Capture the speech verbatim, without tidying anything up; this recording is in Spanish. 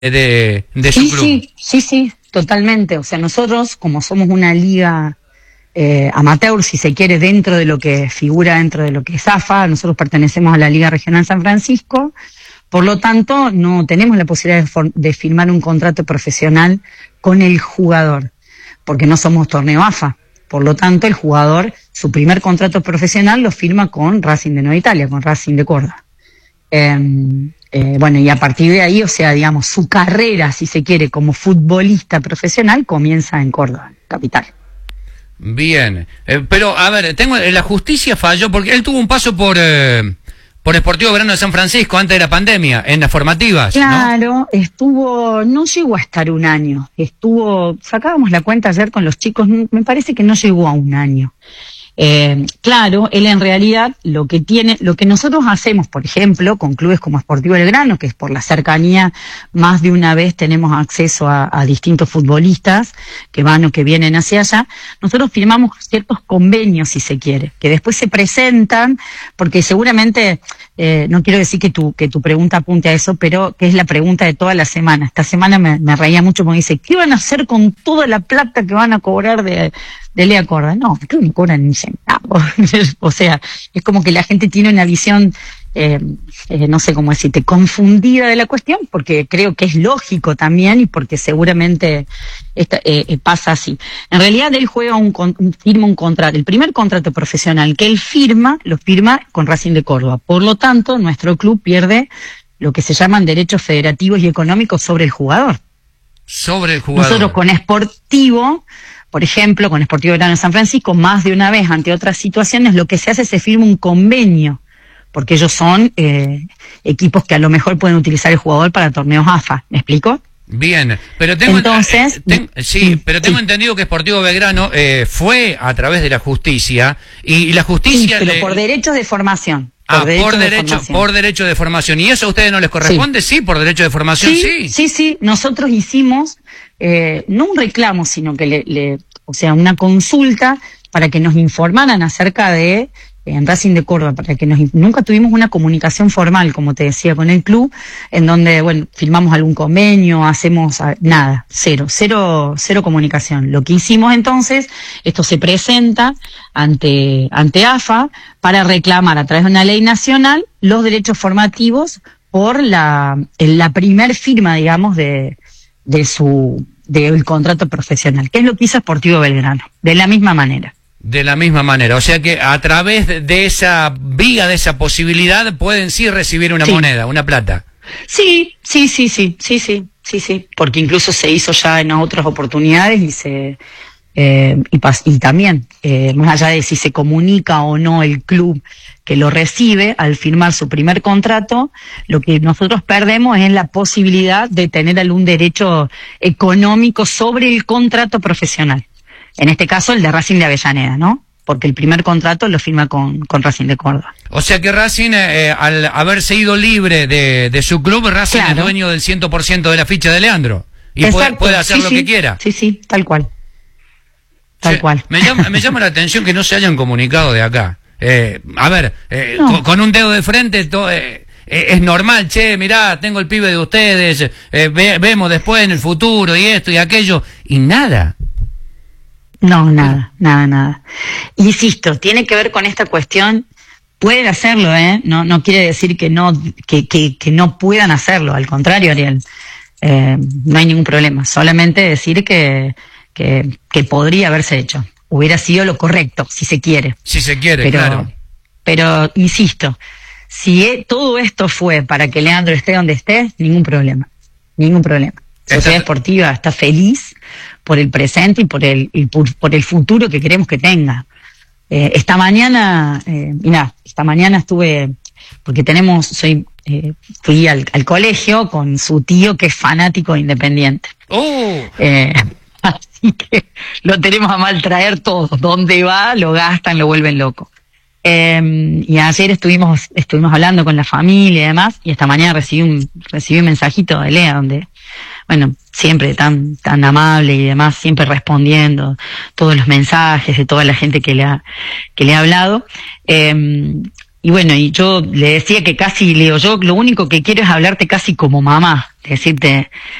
de, de sí, su club. Sí, sí, sí, totalmente. O sea, nosotros, como somos una liga eh, amateur, si se quiere, dentro de lo que figura dentro de lo que es A F A, nosotros pertenecemos a la Liga Regional San Francisco, por lo tanto, no tenemos la posibilidad de, for- de firmar un contrato profesional con el jugador, porque no somos torneo A F A. Por lo tanto, el jugador, su primer contrato profesional lo firma con Racing de Nueva Italia, con Racing de Córdoba. Eh, eh, bueno, y a partir de ahí, o sea, digamos, su carrera, si se quiere, como futbolista profesional, comienza en Córdoba, capital. Bien, eh, pero a ver, tengo la justicia falló porque él tuvo un paso por eh, por Sportivo Verano de San Francisco antes de la pandemia, en las formativas, Claro, ¿no? estuvo, no llegó a estar un año, estuvo, sacábamos la cuenta ayer con los chicos, me parece que no llegó a un año. Eh, claro, él en realidad lo que tiene, lo que nosotros hacemos, por ejemplo, con clubes como Sportivo Belgrano, que es por la cercanía, más de una vez tenemos acceso a, a distintos futbolistas que van o que vienen hacia allá, nosotros firmamos ciertos convenios, si se quiere, que después se presentan, porque seguramente, eh, no quiero decir que tu, que tu pregunta apunte a eso, pero que es la pregunta de toda la semana. Esta semana me, me reía mucho porque dice, ¿qué van a hacer con toda la plata que van a cobrar de... de Lea Corda? No, creo que no cobran ni centavos. O sea, es como que la gente tiene una visión, eh, eh, no sé cómo decirte, confundida de la cuestión, porque creo que es lógico también y porque seguramente esta, eh, eh, pasa así. En realidad él juega un, un firma un contrato, el primer contrato profesional que él firma, lo firma con Racing de Córdoba. Por lo tanto, nuestro club pierde lo que se llaman derechos federativos y económicos sobre el jugador. Sobre el jugador. Nosotros con Sportivo, por ejemplo, con Sportivo Verano de San Francisco, más de una vez ante otras situaciones, lo que se hace es se firma un convenio, porque ellos son eh, equipos que a lo mejor pueden utilizar el jugador para torneos A F A. ¿Me explico? Bien, pero tengo, Entonces, eh, ten, sí, pero tengo sí. entendido que Sportivo Belgrano eh, fue a través de la justicia y, y la justicia... Sí, pero le... por derechos de formación. Por Ah, derecho por de derecho, formación. por derecho de formación. ¿Y eso a ustedes no les corresponde? Sí, sí por derecho de formación, sí. Sí, sí, sí. Nosotros hicimos, eh, no un reclamo, sino que le, le, o sea, una consulta para que nos informaran acerca de, en Racing de Córdoba, para que nos, nunca tuvimos una comunicación formal, como te decía, con el club, en donde, bueno, firmamos algún convenio, hacemos, nada, cero, cero, cero comunicación. Lo que hicimos entonces, esto se presenta ante, ante A F A para reclamar a través de una ley nacional los derechos formativos por la, la primer firma, digamos, de, de su, del contrato profesional, que es lo que hizo Sportivo Belgrano, de la misma manera. De la misma manera, o sea que a través de esa vía, de esa posibilidad, pueden sí recibir una sí. moneda, una plata. Sí, sí, sí, sí, sí, sí, sí, sí, porque incluso se hizo ya en otras oportunidades y se eh, y, pas, y también, eh, más allá de si se comunica o no el club que lo recibe al firmar su primer contrato, lo que nosotros perdemos es la posibilidad de tener algún derecho económico sobre el contrato profesional. En este caso, el de Racing de Avellaneda, ¿no? Porque el primer contrato lo firma con, con Racing de Córdoba. O sea que Racing, eh, al haberse ido libre de, de su club, Racing claro. es dueño del cien por ciento de la ficha de Leandro. Y puede, puede hacer sí, lo sí. que quiera. Sí, sí, tal cual. Tal sí, cual. Me llama, me llama la atención que no se hayan comunicado de acá. Eh, a ver, eh, no. con, con un dedo de frente... todo eh, es normal, che, mirá, tengo el pibe de ustedes, eh, ve, vemos después en el futuro y esto y aquello. Y nada. No, nada, nada, nada. Insisto, tiene que ver con esta cuestión, pueden hacerlo, ¿eh? No, no quiere decir que no, que, que, que no puedan hacerlo, al contrario, Ariel, eh, no hay ningún problema, solamente decir que, que, que podría haberse hecho, hubiera sido lo correcto, si se quiere. Si se quiere, pero, claro. Pero, insisto, si he, todo esto fue para que Leandro esté donde esté, ningún problema, ningún problema. La Sociedad Esportiva está feliz por el presente y por el, y por, por el futuro que queremos que tenga. Eh, esta mañana, eh, mirá, esta mañana estuve, porque tenemos, soy, eh, fui al, al colegio con su tío que es fanático de Independiente. Oh. Eh, así que lo tenemos a mal traer todos. Donde va, lo gastan, lo vuelven loco. Eh, y ayer estuvimos estuvimos hablando con la familia y demás, y esta mañana recibí un recibí un mensajito de Lea donde, bueno, siempre tan tan amable y demás, siempre respondiendo todos los mensajes de toda la gente que le ha que le ha hablado, eh, y bueno, y yo le decía que casi, le digo, yo lo único que quiero es hablarte casi como mamá, decirte,